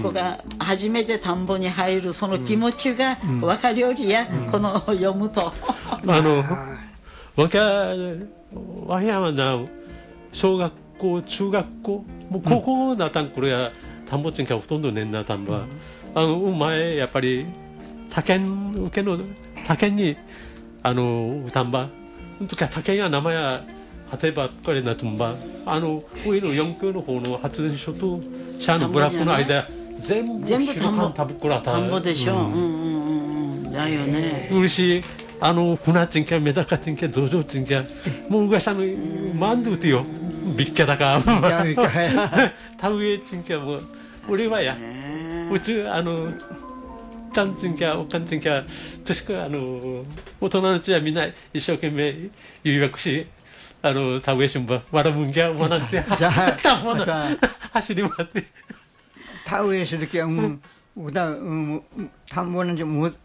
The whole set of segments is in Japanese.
子が初めて田んぼに入るその気持ちが分かるよりや、この読むと僕は小学校中学校もう高校だったんこれは田んぼちんかほとんどねんな田んぼは前やっぱり他県受けの他県に田んぼとか他県や名前や例えばこれなとんば上の四駆の方の発電所とシャアのブラックの間全部田んぼでしょ。だよね。 嬉しい船ちんかメダカちんか増上ちんかもううがしゃのマンドゥティよビッキャだか田植えちんかも俺はやうちちゃんちんかおかんちんか確か大人のうちはみんな一生懸命誘惑し田植えしんばわらぶんきゃ学んで田んぼの走り回って田植えするときは田んぼなんじゃもう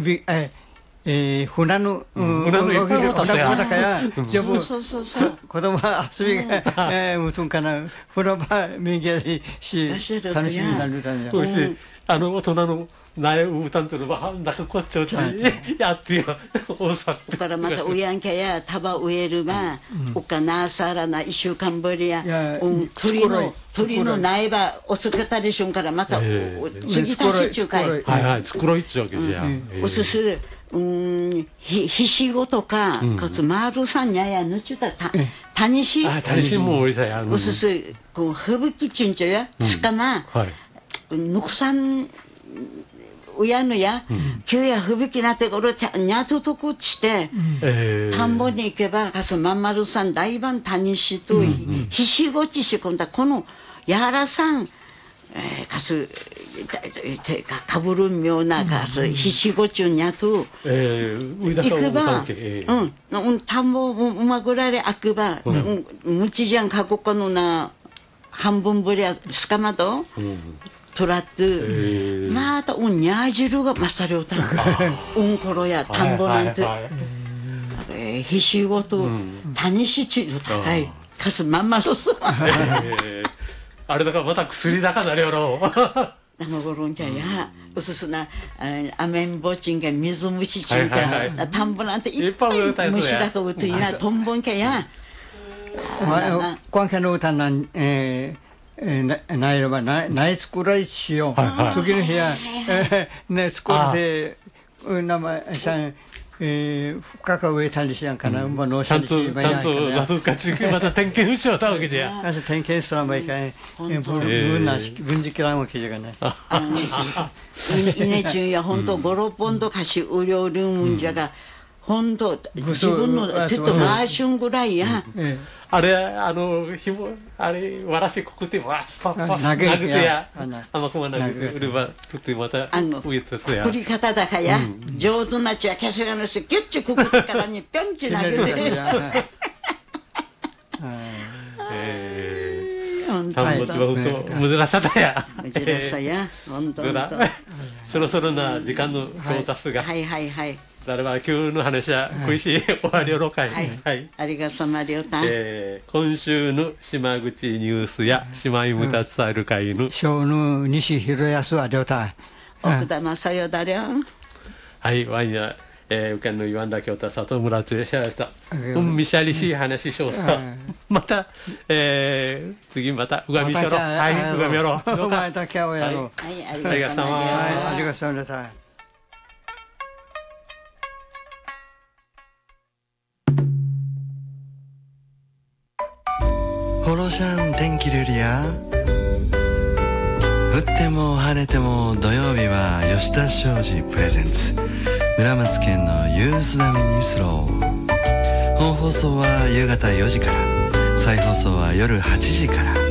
船のだからじゃもう子供は遊びがむつんかな風呂場めげりし楽しみになるだんじゃおいしい大人の苗を歌うとのはなんかこっちょっとやってよ大さだからまた親んけや束植えるがおかなさらな1週間ぶりや鳥の苗場おすけたりしゅんからまた次足し中かいはいはい作ろいっちゅうわけじゃおすすひしごとかこつまるさんにゃやぬちゅたたにしもおりさやおすすこうふぶきちゅんちょやつかまぬくさん親のや急や吹雪なってこれにゃととこして田んぼに行けばかすまんまるさん大番谷しとひしごちしこんだこのやらさんかすかぶる妙なかすひしごちゅんにゃと行けば田んぼうまぐられあくばむちじゃんかここのな半分ぶりはすかまどトラットまたにゃ汁がまさりょうたんころや田んぼなんてひしごと谷しちゅう高いかすまんまるあれだからまた薬だかなるやろあの頃んきゃやうすすなアメンボチンが水虫ちんか田んぼなんていっぱい虫だかうついなとんぼんきゃやこんけの歌なんないればない作らいしよう次の日はね作って名前さん深く植えたりしやんかな農ちゃんと謎かちまた点検しようたわけじゃ点検すらもいかん分時期らんわけじゃがね稲中や本当5、6本とかしうりょうるんじゃが本当自分の手と回しゅんぐらいやあれひもあれわらしこくってわっパッパッ投げてや甘くま投げて売ればつってまた植えたすやくくり方だかや上手なちゃキャスがのしギュッチくくってからにぴょんち投げて田んぼちはほんと難しさだや難しさや本当そろそろな時間の到達がはいはいはいだれば今日の話は恋しい終わりよろかいありがとうまりょうた今週の島口ニュースや島井むたつさる会の小の西広安ありょうた奥田正代だりょはいワインやうかんの言わんだきょうた里村つやしゃらしたみしゃりしい話しようたまた次またうがみしょろはいうがみよろどうもまた今日やろうありがとうありがとうございますホロシャン天気ルリア降っても晴れても土曜日は吉田商事プレゼンツ村松県のユースナミにスロー本放送は夕方4時から再放送は夜8時から